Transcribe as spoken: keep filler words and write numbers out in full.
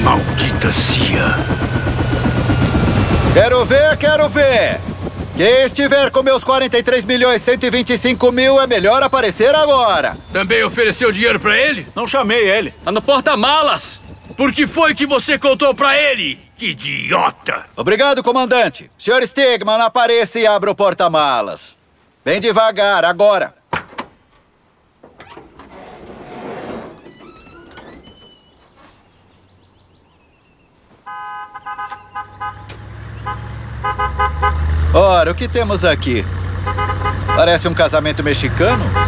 Maldita C I A. Quero ver, quero ver. Quem estiver com meus quarenta e três milhões cento e vinte e cinco mil é melhor aparecer agora. Também ofereceu dinheiro pra ele? Não chamei ele. Tá no porta-malas. Por que foi que você contou pra ele? Que idiota! Obrigado, comandante. senhor Stegman, apareça e abra o porta-malas. Bem devagar, agora. Ora, o que temos aqui? Parece um casamento mexicano?